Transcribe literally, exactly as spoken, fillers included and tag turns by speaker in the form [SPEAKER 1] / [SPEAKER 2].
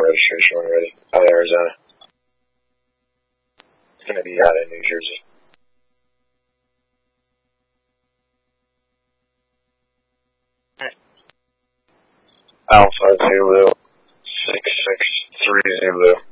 [SPEAKER 1] registration when ready. Out of Arizona. It's going to be out of New Jersey. Alpha Zulu six six three Zulu.